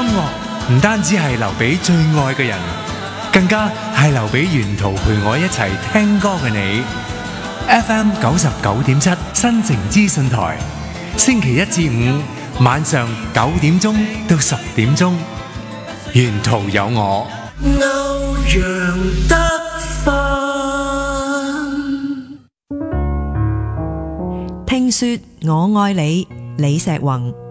樂唔單止係留俾最愛嘅人，更加係留俾沿途陪我一齊聽歌嘅你。FM 99.7新城資訊台，星期一至五晚上9點鐘到10點鐘，沿途有我。歐陽德聽說我愛你，李石宏。